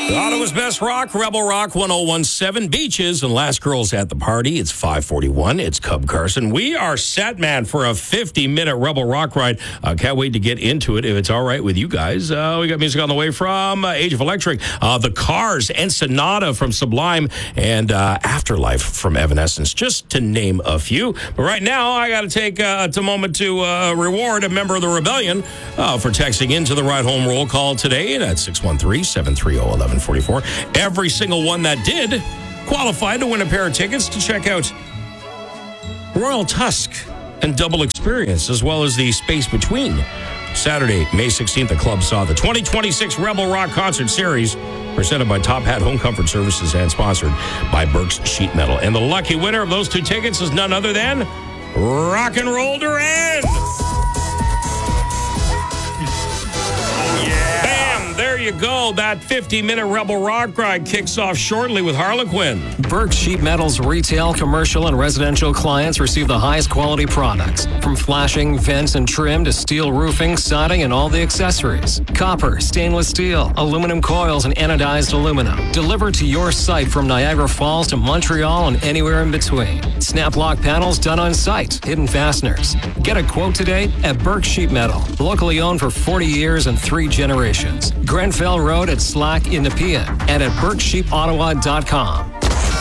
Ottawa's best rock, Rebel Rock 1017, Beaches and Last Girls at the Party. It's 5:41. It's Cub Carson. We are set, man, for a 50-minute Rebel Rock ride. Can't wait to get into it if it's all right with you guys. We got music on the way from Age of Electric, The Cars, and Sonata from Sublime, and Afterlife from Evanescence, just to name a few. But right now, I got to take a moment to reward a member of the Rebellion for texting into the Ride Home roll call today at 613-730-1144. Every single one that did qualified to win a pair of tickets to check out Royal Tusk and Double Experience, as well as the Space Between. Saturday, May 16th, the club saw the 2026 Rebel Rock Concert Series, presented by Top Hat Home Comfort Services and sponsored by Burke's Sheet Metal. And the lucky winner of those two tickets is none other than Rock and Roll Duran. There you go. That 50-minute Rebel Rock ride kicks off shortly with Harlequin. Burke Sheet Metal's retail, commercial, and residential clients receive the highest quality products. From flashing, vents, and trim to steel roofing, siding, and all the accessories. Copper, stainless steel, aluminum coils, and anodized aluminum. Delivered to your site from Niagara Falls to Montreal and anywhere in between. Snap lock panels done on site. Hidden fasteners. Get a quote today at Burke Sheet Metal. Locally owned for 40 years and 3 generations. Grenfell Road at Slack in Nepean and at BurkeSheepOttawa.com.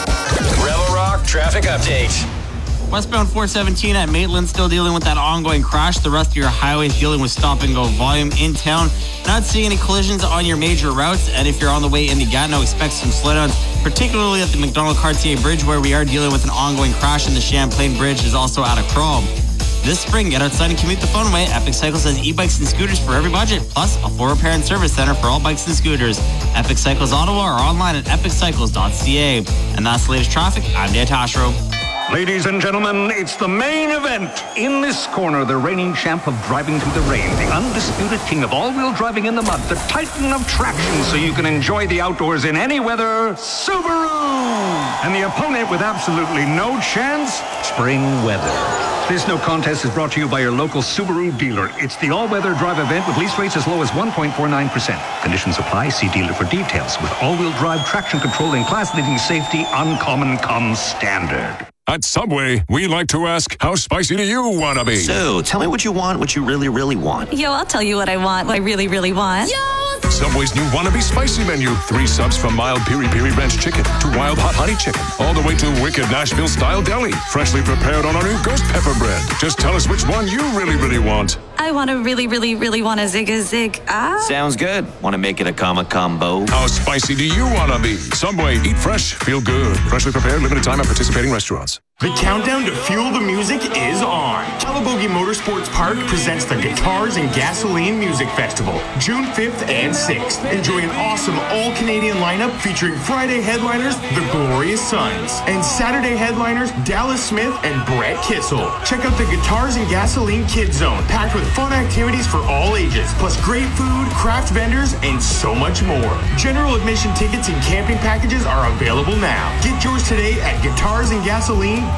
Rebel Rock traffic update. Westbound 417 at Maitland still dealing with that ongoing crash. The rest of your highways dealing with stop and go volume in town. Not seeing any collisions on your major routes. And if you're on the way into Gatineau, expect some slowdowns, particularly at the McDonald-Cartier Bridge, where we are dealing with an ongoing crash, and the Champlain Bridge is also out of Chrome. This spring, get outside and commute the phone away. Epic Cycles has e-bikes and scooters for every budget, plus a full repair and service center for all bikes and scooters. Epic Cycles Ottawa or online at epiccycles.ca. And that's the latest traffic. I'm Dan Tashro. Ladies and gentlemen, it's the main event. In this corner, the reigning champ of driving through the rain, the undisputed king of all-wheel driving in the mud, the titan of traction so you can enjoy the outdoors in any weather, Subaru! And the opponent with absolutely no chance, spring weather. This no contest is brought to you by your local Subaru dealer. It's the all-weather drive event with lease rates as low as 1.49%. Conditions apply. See dealer for details. With all-wheel drive traction control and class-leading safety, uncommon comes standard. At Subway, we like to ask, how spicy do you want to be? So, tell me what you want, what you really, really want. Yo, I'll tell you what I want, what I really, really want. Yo! Subway's new Wannabe Spicy menu. 3 subs from mild piri-piri ranch chicken to wild hot honey chicken, all the way to wicked Nashville-style deli. Freshly prepared on our new ghost pepper bread. Just tell us which one you really, really want. I want to really, really, really want a zig. Sounds good. Want to make it a combo? How spicy do you want to be? Subway, eat fresh, feel good. Freshly prepared, limited time at participating restaurants. The countdown to Fuel the Music is on. Calabogie Motorsports Park presents the Guitars and Gasoline Music Festival, June 5th and 6th. Enjoy an awesome all-Canadian lineup featuring Friday headliners, The Glorious Sons, and Saturday headliners, Dallas Smith and Brett Kissel. Check out the Guitars and Gasoline Kids Zone, packed with fun activities for all ages, plus great food, craft vendors, and so much more. General admission tickets and camping packages are available now. Get yours today at guitarsandgasoline.com.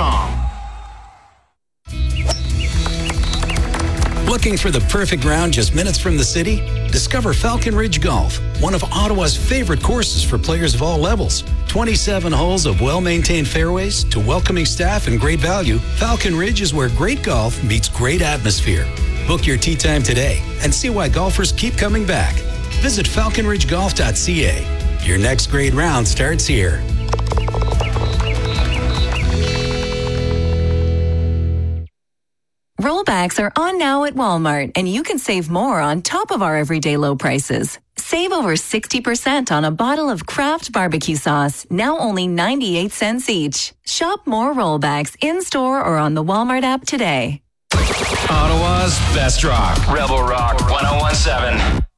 Looking for the perfect round just minutes from the city? Discover Falcon Ridge Golf, one of Ottawa's favorite courses for players of all levels. 27 holes of well-maintained fairways to welcoming staff and great value. Falcon Ridge is where great golf meets great atmosphere. Book your tee time today and see why golfers keep coming back. Visit falconridgegolf.ca. Your next great round starts here. Rollbacks are on now at Walmart, and you can save more on top of our everyday low prices. Save over 60% on a bottle of Kraft barbecue sauce, now only 98 cents each. Shop more rollbacks in-store or on the Walmart app today. Ottawa's best rock. Rebel Rock 1017.